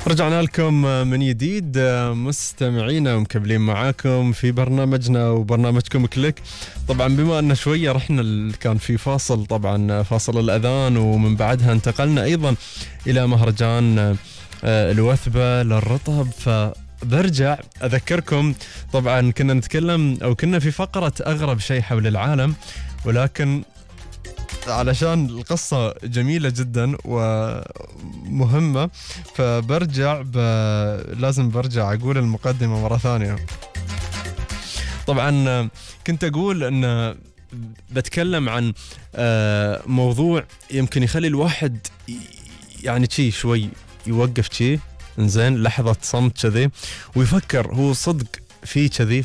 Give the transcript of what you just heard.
رجعنا لكم من جديد مستمعينا ومكملين معاكم في برنامجنا وبرنامجكم كليك. طبعا بما أن شوية رحنا كان في فاصل، طبعا فاصل الأذان، ومن بعدها انتقلنا أيضا إلى مهرجان الوثبة للرطب. فبرجع أذكركم، طبعا كنا نتكلم أو كنا في فقرة أغرب شيء حول العالم، ولكن علشان القصة جميلة جدا ومهمة فبرجع لازم برجع أقول المقدمة مرة ثانية. طبعا كنت أقول أن بتكلم عن موضوع يمكن يخلي الواحد يعني شوي يوقف إنزين لحظة صمت كذي ويفكر، هو صدق في كذي؟